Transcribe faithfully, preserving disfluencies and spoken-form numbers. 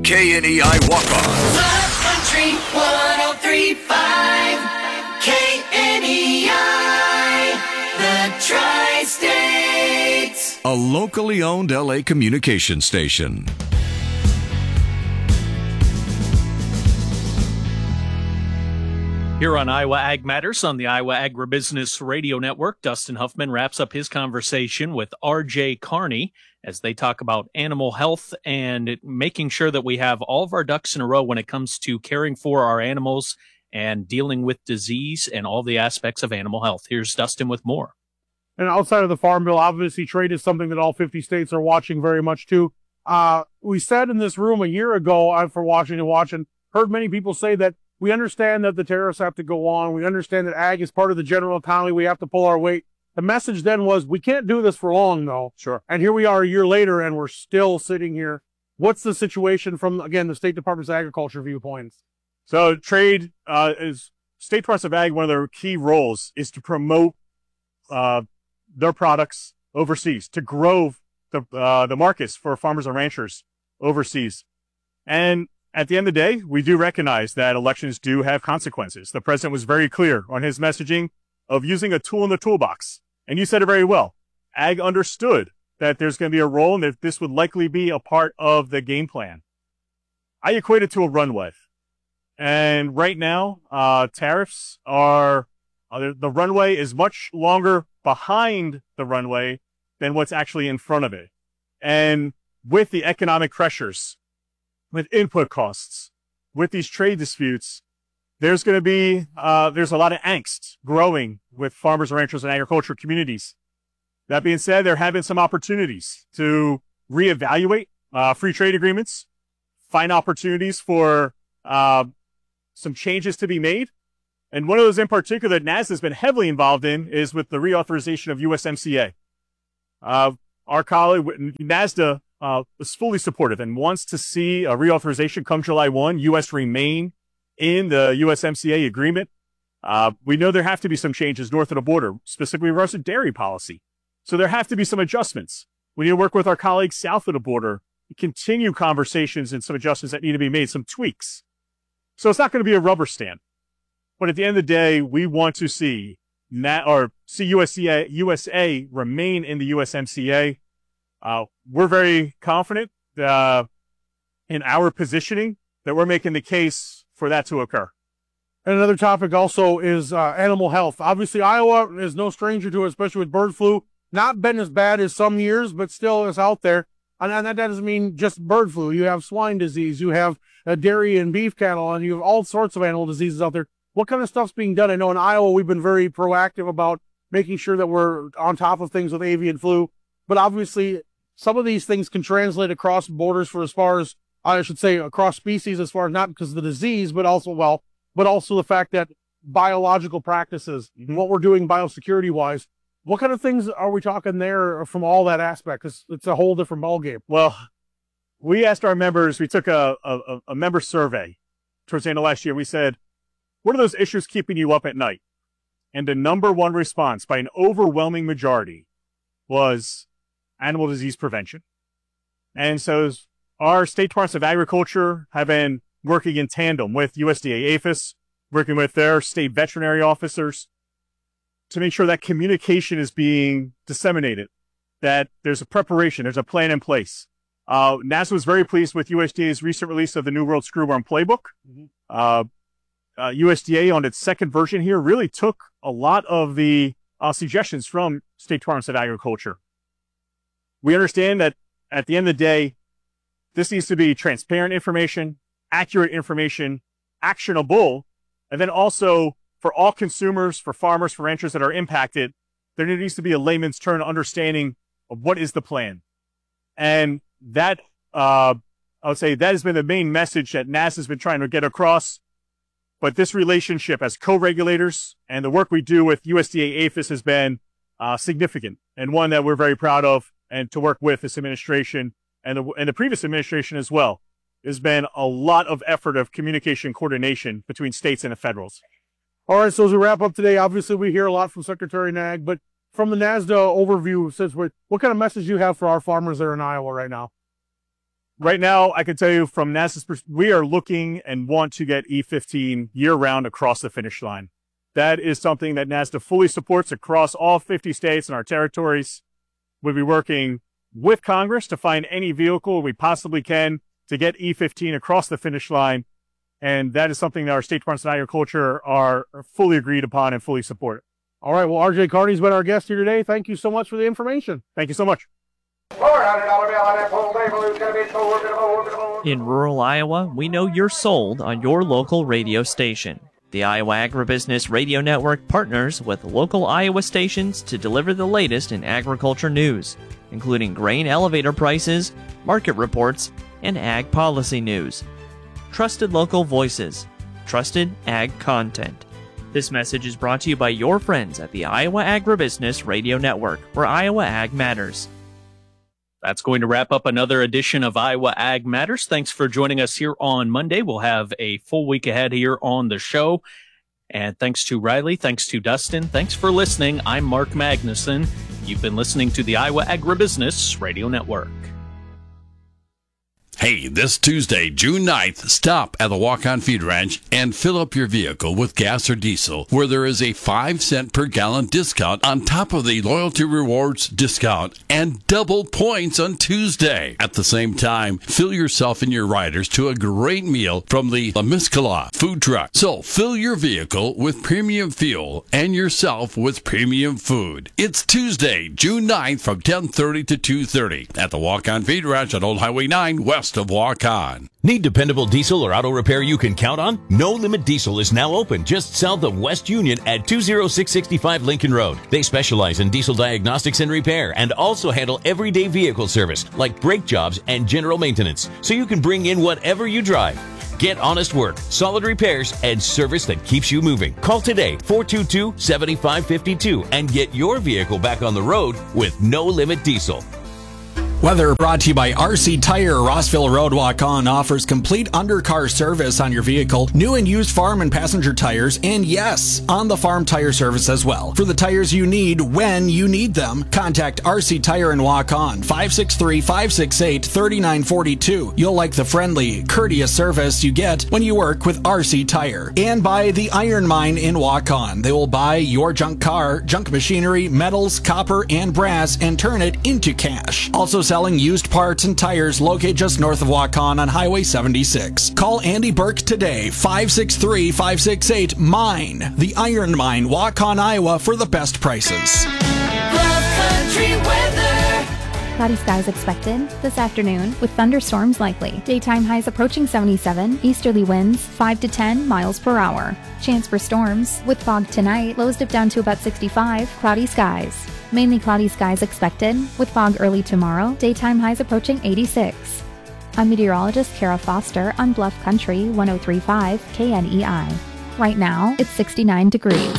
K N E I walk-ons. Love Country one oh three point five, K N E I, the Tri-States. A locally owned L A communication station. Here on Iowa Ag Matters on the Iowa Agribusiness Radio Network, Dustin Huffman wraps up his conversation with R J Carney as they talk about animal health and making sure that we have all of our ducks in a row when it comes to caring for our animals and dealing with disease and all the aspects of animal health. Here's Dustin with more. And outside of the Farm Bill, obviously trade is something that all fifty states are watching very much too. Uh, we said in this room a year ago, uh, for Washington Watch, and heard many people say that we understand that the tariffs have to go on. We understand that ag is part of the general economy. We have to pull our weight. The message then was, we can't do this for long, though. Sure. And here we are a year later, and we're still sitting here. What's the situation from, again, the State Department's agriculture viewpoints? So trade uh, is State Department of Ag. One of their key roles is to promote uh, their products overseas, to grow the uh, the markets for farmers and ranchers overseas. And at the end of the day, we do recognize that elections do have consequences. The president was very clear on his messaging of using a tool in the toolbox. And you said it very well. Ag understood that there's going to be a role and that this would likely be a part of the game plan. I equate it to a runway. And right now, uh, tariffs are, uh, the runway is much longer behind the runway than what's actually in front of it. And with the economic pressures, with input costs, with these trade disputes, there's going to be, uh, there's a lot of angst growing with farmers, ranchers, and agricultural communities. That being said, there have been some opportunities to reevaluate uh, free trade agreements, find opportunities for uh, some changes to be made. And one of those in particular that NASDA has been heavily involved in is with the reauthorization of U S M C A. Uh, our colleague, NASDA, Uh, was fully supportive and wants to see a reauthorization come July first, U S remain in the U S M C A agreement. Uh, we know there have to be some changes north of the border, specifically in regards to dairy policy. So there have to be some adjustments. We need to work with our colleagues south of the border, continue conversations and some adjustments that need to be made, some tweaks. So it's not going to be a rubber stamp. But at the end of the day, we want to see Na- or see U S C A, U S A remain in the U S M C A. Uh, we're very confident uh, in our positioning that we're making the case for that to occur. And another topic also is uh, animal health. Obviously, Iowa is no stranger to it, especially with bird flu. Not been as bad as some years, but still is out there. And, and that doesn't mean just bird flu. You have swine disease, you have uh, dairy and beef cattle, and you have all sorts of animal diseases out there. What kind of stuff's being done? I know in Iowa we've been very proactive about making sure that we're on top of things with avian flu. But obviously, some of these things can translate across borders for as far as, I should say, across species as far as not because of the disease, but also, well, but also the fact that biological practices, mm-hmm. what we're doing biosecurity-wise, what kind of things are we talking there from all that aspect? Because it's a whole different ballgame. Well, we asked our members, we took a, a, a member survey towards the end of last year. We said, what are those issues keeping you up at night? And the number one response by an overwhelming majority was animal disease prevention. And so our state departments of agriculture have been working in tandem with U S D A APHIS, working with their state veterinary officers to make sure that communication is being disseminated, that there's a preparation, there's a plan in place. Uh, NASDA was very pleased with U S D A's recent release of the New World Screwworm Playbook. Mm-hmm. Uh, uh, U S D A on its second version here really took a lot of the uh, suggestions from state departments of agriculture. We understand that at the end of the day, this needs to be transparent information, accurate information, actionable, and then also for all consumers, for farmers, for ranchers that are impacted, there needs to be a layman's term understanding of what is the plan. And that, uh, I would say that has been the main message that NASDA has been trying to get across. But this relationship as co-regulators and the work we do with U S D A APHIS has been uh, significant and one that we're very proud of. And to work with this administration and the, and the previous administration as well. There's been a lot of effort of communication coordination between states and the federals. All right, so as we wrap up today, obviously we hear a lot from Secretary Nag, but from the NASDA overview, since we're, what kind of message do you have for our farmers there in Iowa right now? right now, I can tell you from NASA's perspective, we are looking and want to get E fifteen year-round across the finish line. That is something that NASA fully supports across all fifty states and our territories. We'll be working with Congress to find any vehicle we possibly can to get E fifteen across the finish line. And that is something that our State Department of Agriculture are fully agreed upon and fully support. All right. Well, R J Carney's been our guest here today. Thank you so much for the information. Thank you so much. In rural Iowa, we know you're sold on your local radio station. The Iowa Agribusiness Radio Network partners with local Iowa stations to deliver the latest in agriculture news, including grain elevator prices, market reports, and ag policy news. Trusted local voices, trusted ag content. This message is brought to you by your friends at the Iowa Agribusiness Radio Network, where Iowa Ag matters. That's going to wrap up another edition of Iowa Ag Matters. Thanks for joining us here on Monday. We'll have a full week ahead here on the show. And thanks to Riley, thanks to Dustin, thanks for listening. I'm Mark Magnuson. You've been listening to the Iowa Agribusiness Radio Network. Hey, this Tuesday, June ninth, stop at the Walk-On Feed Ranch and fill up your vehicle with gas or diesel, where there is a five cent per gallon discount on top of the Loyalty Rewards discount and double points on Tuesday. At the same time, fill yourself and your riders to a great meal from the La Miscala food truck. So fill your vehicle with premium fuel and yourself with premium food. It's Tuesday, June ninth from ten thirty to two thirty at the Walk-On Feed Ranch on Old Highway nine west of Walk-On. Need dependable diesel or auto repair you can count on? No Limit Diesel is now open just south of West Union at two oh six six five Lincoln Road. They specialize in diesel diagnostics and repair and also handle everyday vehicle service like brake jobs and general maintenance, so you can bring in whatever you drive. Get honest work, solid repairs, and service that keeps you moving. Call today, four two two, seven five five two, and get your vehicle back on the road with No Limit Diesel. Weather brought to you by R C Tire. Rossville Road Walk-On offers complete undercar service on your vehicle, new and used farm and passenger tires, and yes, on the farm tire service as well. For the tires you need when you need them, contact R C Tire and Walk-On, five six three, five six eight, three nine four two. You'll like the friendly, courteous service you get when you work with R C Tire. And by the Iron Mine in Walk-On. They will buy your junk car, junk machinery, metals, copper, and brass and turn it into cash. Also selling used parts and tires located just north of Walk-On on Highway seventy-six. Call Andy Burke today, five six three, five six eight, MINE. The Iron Mine, Walk-On, Iowa for the best prices. Love country weather. Cloudy skies expected this afternoon with thunderstorms likely. Daytime highs approaching seventy-seven, easterly winds five to ten miles per hour. Chance for storms with fog tonight, lows dip down to about sixty-five, cloudy skies. Mainly cloudy skies expected with fog early tomorrow, daytime highs approaching eighty-six. I'm meteorologist Kara Foster on Bluff Country one oh three point five K N E I. Right now, it's sixty-nine degrees.